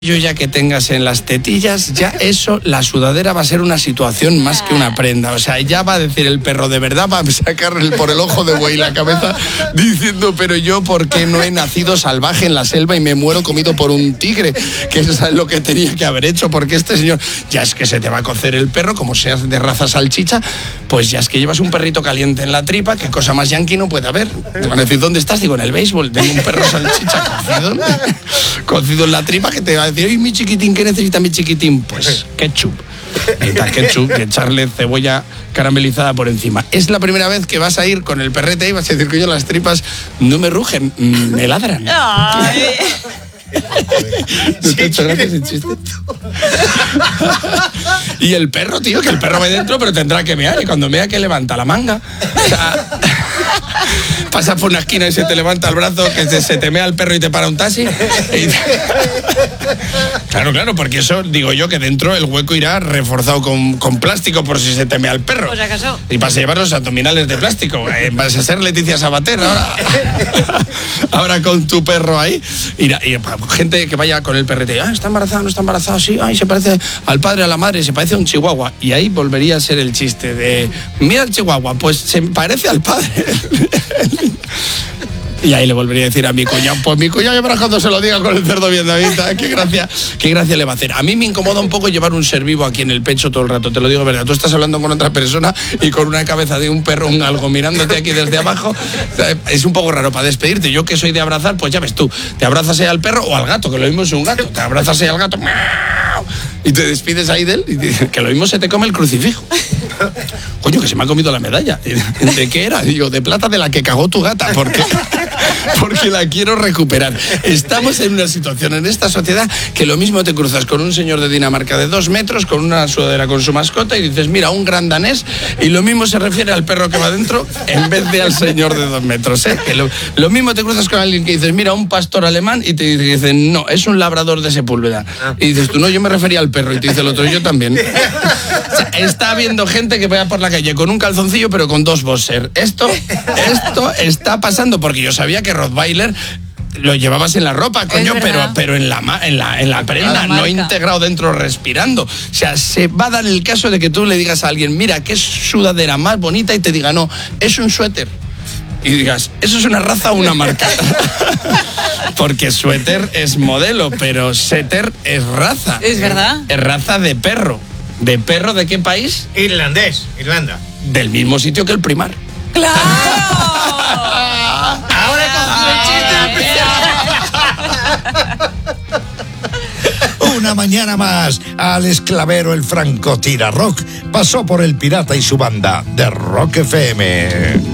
Yo ya que tengas en las tetillas, ya eso, la sudadera va a ser una situación más que una prenda. O sea, ya va a decir el perro, de verdad va a sacarle por el ojo de buey la cabeza diciendo, pero yo, ¿por qué no he nacido salvaje en la selva y me muero comido por un tigre? Que es lo que tenía que haber hecho, porque este señor, ya es que se te va a cocer el perro, como seas de raza salchicha, pues ya es que llevas un perrito caliente en la tripa, qué cosa más yanqui no puede haber. Te van a decir, ¿dónde estás? Digo, en el béisbol, tengo un perro salchicha cocido en la tripa, que te va a decir, oye, mi chiquitín, ¿qué necesita mi chiquitín? Pues ketchup. Necesitas ketchup y echarle cebolla caramelizada por encima. Es la primera vez que vas a ir con el perrete y vas a decir que yo las tripas no me rugen, me ladran. Ay. ¿No te ha hecho gracia ese chiste? Y el perro, tío, que el perro va dentro, pero tendrá que mear, y cuando mea que levanta la manga. O sea, pasas por una esquina y se te levanta el brazo, que se te mea el perro y te para un taxi. Claro, porque eso, digo yo, que dentro el hueco irá reforzado con plástico por si se te mea el perro. Pues acaso. Y vas a llevar los abdominales de plástico. Vas a ser Leticia Sabater ahora con tu perro ahí. Y gente que vaya con el perrete, está embarazada, no está embarazada, sí, se parece al padre, a la madre, se parece a un chihuahua. Y ahí volvería a ser el chiste de, mira el chihuahua, pues se parece al padre. Y ahí le volvería a decir a mi cuñado, pues mi cuñado ya verás cuando se lo diga con el cerdo bien David, qué gracia le va a hacer. A mí me incomoda un poco llevar un ser vivo aquí en el pecho todo el rato, te lo digo verdad. Tú estás hablando con otra persona y con una cabeza de un perro, un algo mirándote aquí desde abajo, es un poco raro para despedirte. Yo que soy de abrazar, pues ya ves tú, te abrazas ahí al perro o al gato, que lo mismo es un gato, te abrazas ahí al gato y te despides ahí de él y que lo mismo se te come el crucifijo. Coño, que se me ha comido la medalla. ¿De qué era? Digo, de plata, de la que cagó tu gata, porque la quiero recuperar. Estamos en una situación en esta sociedad que lo mismo te cruzas con un señor de Dinamarca de 2 metros, con una sudadera con su mascota y dices, mira, un gran danés, y lo mismo se refiere al perro que va dentro en vez de al señor de 2 metros. Que lo mismo te cruzas con alguien que dices, mira, un pastor alemán, y te dicen, no, es un labrador de Sepúlveda. Y dices tú, no, yo me refería al perro, y te dice el otro, yo también. O sea, está habiendo gente que vaya por la calle con un calzoncillo pero con 2 boxers. Esto está pasando, porque yo sabía que Rottweiler lo llevabas en la ropa, coño, pero en la prenda, no integrado dentro respirando. O sea, se va a dar el caso de que tú le digas a alguien, mira, qué sudadera más bonita, y te diga, no, es un suéter. Y digas, ¿eso es una raza o una marca? Porque suéter es modelo, pero setter es raza. ¿Es verdad? Es raza de perro. ¿De perro de qué país? Irlandés, Irlanda. Del mismo sitio que el Primar. ¡Claro! Ahora con Una mañana más, Alex Clavero, el franco tira rock, pasó por El Pirata y su banda de Rock FM.